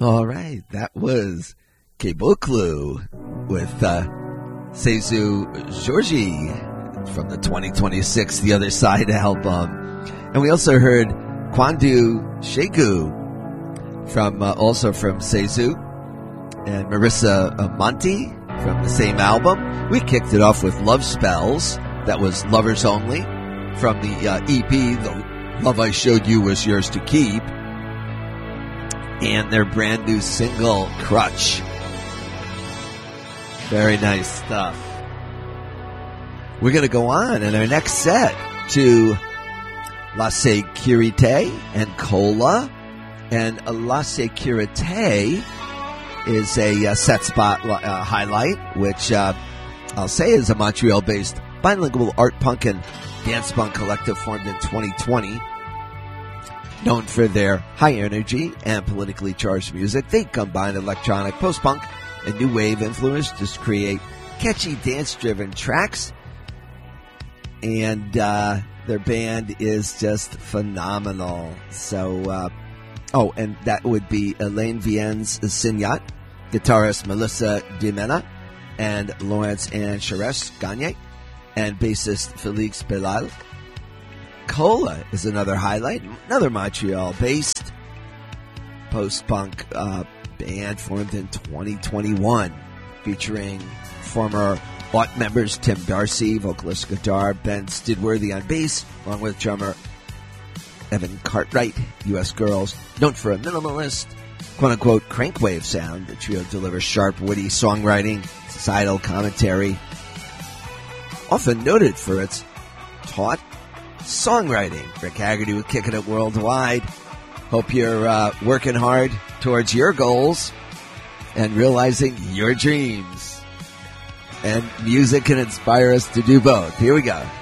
All right, that was Keboklu with Seizu Georgie from the 2026 The Other Side album. And we also heard Kwandu Sheku from also from Seizu, and Marissa Monti from the same album. We kicked it off with Love Spells. That was Lovers Only from the EP, The Love I Showed You Was Yours to Keep, and their brand new single, Crutch. Very nice stuff. We're going to go on in our next set to La Sécurité and Cola. And La Sécurité is a set spot highlight, which I'll say is a Montreal-based bilingual art punk and dance punk collective formed in 2020. Known for their high energy and politically charged music, they combine electronic, post-punk, and new wave influence to create catchy dance-driven tracks. And their band is just phenomenal. So, and that would be Elaine Viens Signat, guitarist Melissa Dimena, and Lawrence Ann Charest Gagne, and bassist Felix Belal. Cola is another highlight, another Montreal-based post-punk band formed in 2021, featuring former Ought members Tim Darcy, vocalist guitar, Ben Stidworthy on bass, along with drummer Evan Cartwright. U.S. Girls, known for a minimalist, quote-unquote, crankwave sound, the trio delivers sharp, witty songwriting, societal commentary, often noted for its taut songwriting. Rick Haggerty with Kicking It Worldwide. Hope you're working hard towards your goals and realizing your dreams. And music can inspire us to do both. Here we go.